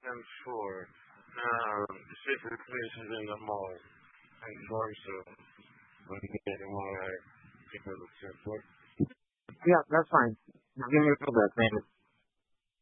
10-4. Secret places in the mall. And Garza. When you get him all right. Give me the 10-4. Yeah, that's fine. Give me a call back, man.